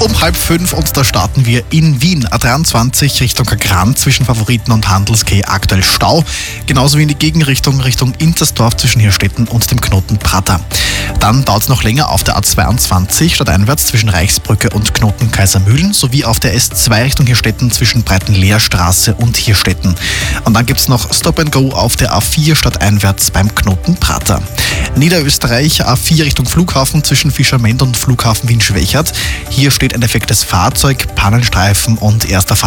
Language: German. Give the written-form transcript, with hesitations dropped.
Um 4:30 und da starten wir in Wien. A23 Richtung Gran zwischen Favoriten und Handelsquai aktuell Stau. Genauso wie in die Gegenrichtung Richtung Inzersdorf zwischen Hirstetten und dem Knoten Prater. Dann dauert es noch länger auf der A22 stadteinwärts zwischen Reichsbrücke und Knoten Kaisermühlen sowie auf der S2 Richtung Hirstetten zwischen Breitenleerstraße und Hirstetten. Und dann gibt es noch Stop and Go auf der A4 stadteinwärts beim Knoten Prater. Niederösterreich A4 Richtung Flughafen zwischen Fischermend und Flughafen Wien-Schwächert. Hier steht ein defektes Fahrzeug, Pannenstreifen und erster